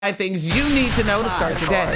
things you need to know to start today.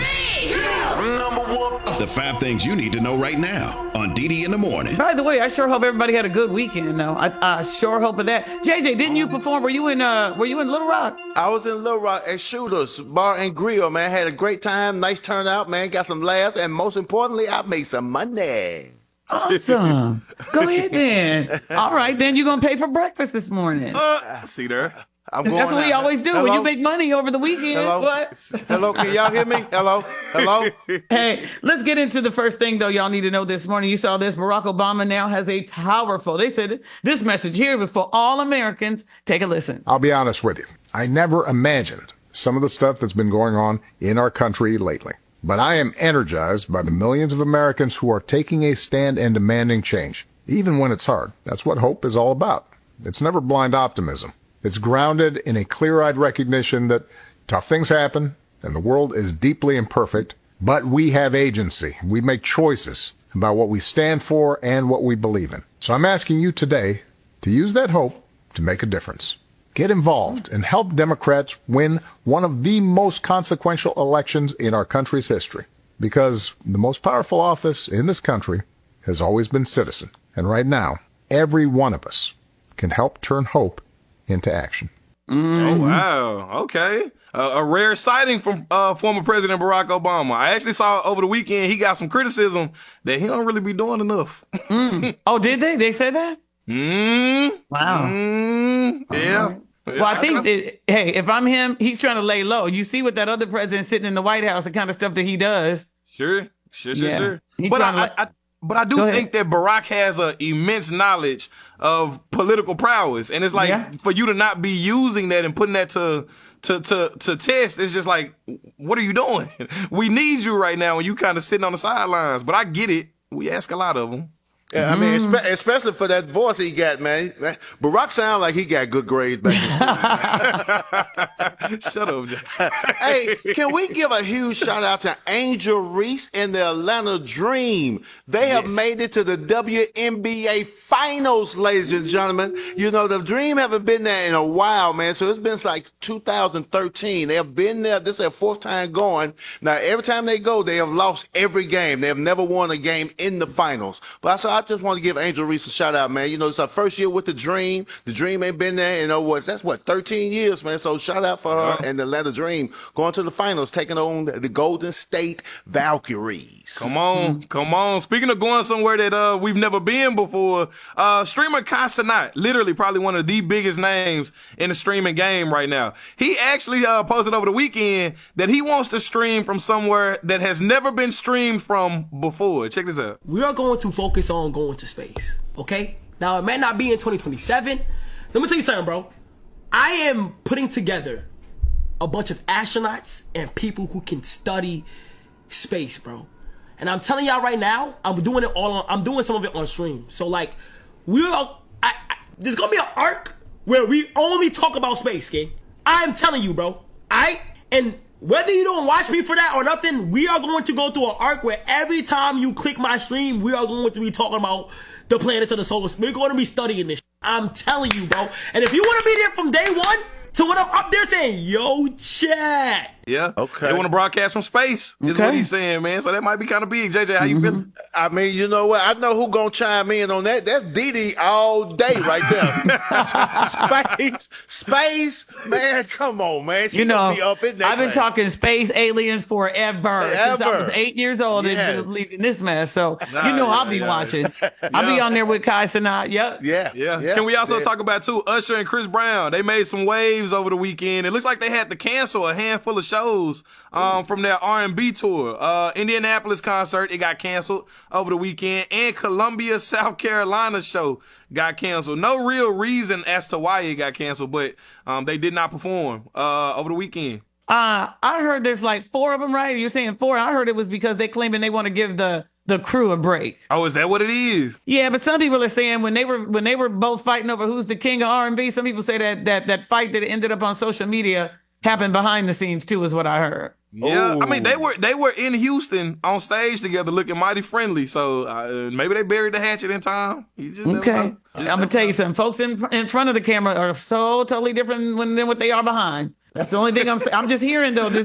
The 5 things you need to know right now on DD in the Morning. By the way, I sure hope everybody had a good weekend, though. I sure hope of that. JJ, didn't you perform? Were you in Little Rock? I was in Little Rock at Shooters Bar and Grill, man. Had a great time, nice turnout, man. Got some laughs, and most importantly, I made some money. Awesome. Go ahead then. All right, then you're gonna pay for breakfast this morning. See there. That's what we always do. Hello? When you make money over the weekend. Hello? What? Hello, can y'all hear me? Hello? Hello? Hey, let's get into the first thing, though, y'all need to know this morning. You saw this. Barack Obama now has a powerful, they said this message here was for all Americans. Take a listen. I'll be honest with you. I never imagined some of the stuff that's been going on in our country lately. But I am energized by the millions of Americans who are taking a stand and demanding change, even when it's hard. That's what hope is all about. It's never blind optimism. It's grounded in a clear-eyed recognition that tough things happen and the world is deeply imperfect, but we have agency. We make choices about what we stand for and what we believe in. So I'm asking you today to use that hope to make a difference. Get involved and help Democrats win one of the most consequential elections in our country's history. Because the most powerful office in this country has always been citizen. And right now, every one of us can help turn hope into action. Oh, wow. Okay. A rare sighting from former President Barack Obama. I actually saw over the weekend he got some criticism that he don't really be doing enough. Oh, did they? They said that? Wow. Yeah. Right. Well, I think, hey, if I'm him, he's trying to lay low. You see what that other president sitting in the White House, the kind of stuff that he does. Sure. He's But I do think that Barack has an immense knowledge of political prowess. And it's like, for you to not be using that and putting that to test, it's just like, what are you doing? We need you right now when you kind of sitting on the sidelines. But I get it. We ask a lot of them. Yeah, I mean, especially for that voice he got, man. Barack sounds like he got good grades back in school. Shut up, Judge. Hey, can we give a huge shout out to Angel Reese and the Atlanta Dream? They have made it to the WNBA Finals, ladies and gentlemen. You know, the Dream haven't been there in a while, man. So it's been like 2013. They have been there. This is their 4th time going. Now, every time they go, they have lost every game. They have never won a game in the finals. But I just want to give Angel Reese a shout out, man. You know, it's our first year with the Dream. The Dream ain't been there in 13 years, man. So shout out for her and the Atlanta Dream going to the finals, taking on the Golden State Valkyries. Come on. Speaking of going somewhere that we've never been before, streamer Kai Cenat, literally probably one of the biggest names in the streaming game right now. He actually posted over the weekend that he wants to stream from somewhere that has never been streamed from before. Check this out. We are going to focus on going to space, okay? Now, it may not be in 2027. Let me tell you something, bro. I am putting together a bunch of astronauts and people who can study space, bro. And I'm telling y'all right now, I'm doing some of it on stream. So, like, there's gonna be an arc where we only talk about space, okay? I'm telling you, bro. And whether you don't watch me for that or nothing, we are going to go through an arc where every time you click my stream, we are going to be talking about the planets of the solar system. We're going to be studying this. I'm telling you, bro. And if you want to be there from day one to when I'm up there saying, yo, chat. Yeah. Okay. They want to broadcast from space, is what he's saying, man. So that might be kind of big. JJ, how you feeling? I mean, you know what? I know who gonna chime in on that. That's Didi all day right there. Space, man. Come on, man. She gonna be up in that. I've been talking space aliens forever. Since I was 8 years old. Yes. And leading this mess. So I'll be watching. I'll be on there with Kai Cenat. Yep. Yeah. Can we also talk about too Usher and Chris Brown? They made some waves over the weekend. It looks like they had to cancel a handful of shows from their R&B tour. Indianapolis concert, it got canceled over the weekend, and Columbia, South Carolina show got canceled. No real reason as to why it got canceled, but they did not perform over the weekend. I heard there's like 4 of them, right? You're saying 4. I heard it was because they claiming they want to give the crew a break. Oh, is that what it is? Yeah, but some people are saying when they were both fighting over who's the king of R&B, some people say that fight that ended up on social media happened behind the scenes too, is what I heard. Yeah, I mean they were in Houston on stage together, looking mighty friendly. So maybe they buried the hatchet in time. You just never know. I'm gonna tell you something. Folks in front of the camera are so totally different than what they are behind. That's the only thing I'm saying. I'm just hearing though. This